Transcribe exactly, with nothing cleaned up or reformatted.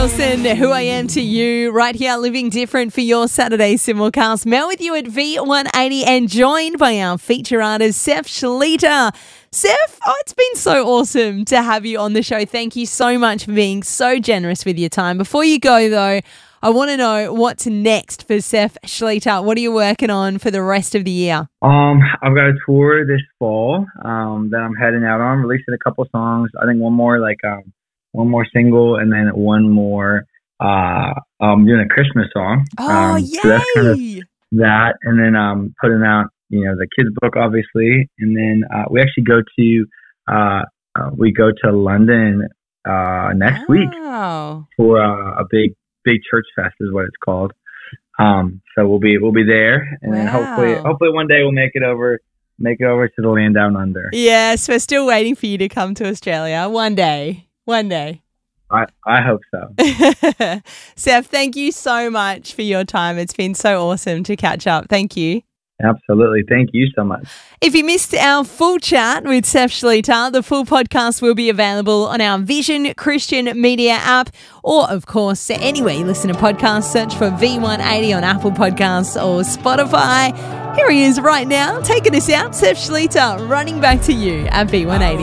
Wilson, Who I Am to You, right here, Living Different for your Saturday simulcast. Mel with you at V one eighty and joined by our feature artist, Seph Shalita. Seph, oh, it's been so awesome to have you on the show. Thank you so much for being so generous with your time. Before you go, though, I want to know what's next for Seph Shalita. What are you working on for the rest of the year? Um, I've got a tour this fall um, that I'm heading out on, releasing a couple songs. I think one more, like, um, one more single, and then one more, uh, um, doing a Christmas song. Oh, um, yay! So that's kind of that, and then um, putting out, you know, the kids' book, obviously, and then uh, we actually go to, uh, uh, we go to London uh, next oh. week for uh, a big, big church fest, is what it's called. Um, so we'll be, we'll be there, and wow. then hopefully, hopefully one day we'll make it over. Make it over to the land down under. Yes, we're still waiting for you to come to Australia. One day. One day. I, I hope so. Seph, thank you so much for your time. It's been so awesome to catch up. Thank you. Absolutely. Thank you so much. If you missed our full chat with Seph Shalita, the full podcast will be available on our Vision Christian Media app, or, of course, anywhere you listen to podcasts, search for V one eighty on Apple Podcasts or Spotify. Here he is right now, taking us out, Seph Shalita, running back to you at V one eighty.